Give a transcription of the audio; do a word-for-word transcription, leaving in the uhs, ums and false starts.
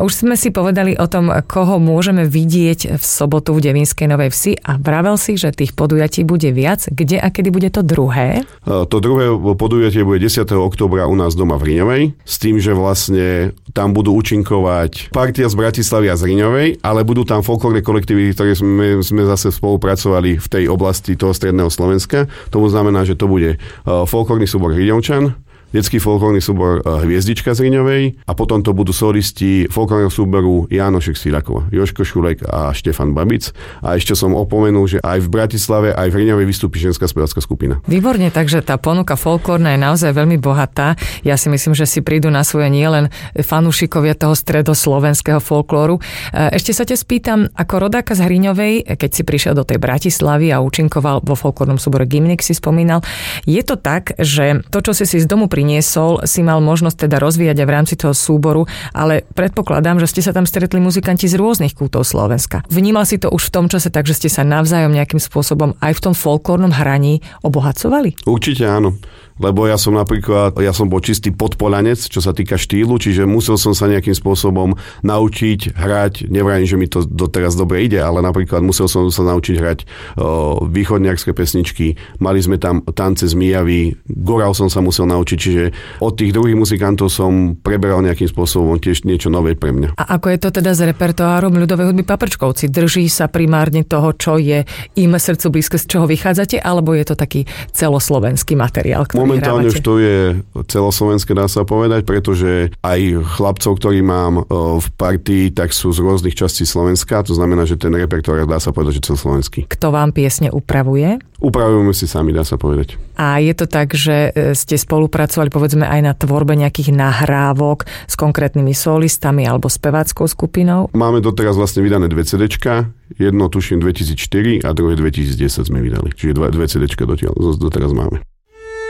Už sme si povedali o tom, koho môžeme vidieť v sobotu v Devínskej Novej Vsi a vravel si, že tých podujatí bude viac. Kde a kedy bude to druhé? To druhé podujatie bude desiateho októbra u nás doma v Hriňovej, s tým, že vlastne tam budú účinkovať partia z Bratislavy a z Hriňovej, ale budú tam folklórne kolektívy, ktoré sme, sme zase spolupracovali v tej oblasti toho stredného Slovenska. To znamená, že to bude folklórny súbor Hriňovčan, detský folklórny súbor Hviezdička z Hriňovej a potom to budú solisti folklórneho súboru Jánošek Sirakova, Jožko Šulek a Štefan Babic. A ešte som opomenul, že aj v Bratislave, aj v Hriňovej vystúpi ženská spevácka skupina. Výborne, takže tá ponuka folklórna je naozaj veľmi bohatá. Ja si myslím, že si prídu na svoje nielen fanúšikovia toho stredoslovenského folklóru. Ešte sa ťa spýtam, ako rodáka z Hriňovej, keď si prišiel do tej Bratislavy a účinkoval vo folklórnom súbore Gimnik, si spomínal, je to tak, že to, čo si si z domu priniesol, si mal možnosť teda rozvíjať aj v rámci toho súboru, ale predpokladám, že ste sa tam stretli muzikanti z rôznych kútov Slovenska. Vnímal si to už v tom čase tak, že ste sa navzájom nejakým spôsobom aj v tom folklórnom hraní obohacovali? Určite áno. Lebo ja som napríklad, ja som bol čistý podpoľanec, čo sa týka štýlu, čiže musel som sa nejakým spôsobom naučiť hrať, nevrajím, že mi to doteraz dobre ide, ale napríklad musel som sa naučiť hrať o, východniarské pesničky, mali sme tam tance z Mijavy, Goral som sa musel naučiť, čiže od tých druhých muzikantov som preberal nejakým spôsobom tiež niečo nové pre mňa. A ako je to teda s repertoárom ľudovej hudby Paprčkovci? Drží sa primárne toho, čo je im srdcu blízke, z čoho vychádzate, alebo je to taký celoslovenský materiál, ktorý momentálne hrávate? Už to je celoslovenské, dá sa povedať, pretože aj chlapcov, ktorí mám v partii, tak sú z rôznych častí Slovenska, to znamená, že ten repertoár dá sa povedať, že celoslovenský. Kto vám piesne upravuje? Upravujeme si sami, dá sa povedať. A je to tak, že ste spolupracovali povedzme aj na tvorbe nejakých nahrávok s konkrétnymi solistami alebo speváckou skupinou? Máme doteraz vlastne vydané dve cédéčka, jedno tuším dvetisícštyri a druhé dvetisícdesať sme vydali, čiže dve, dve cédéčka dotiaľ, doteraz máme.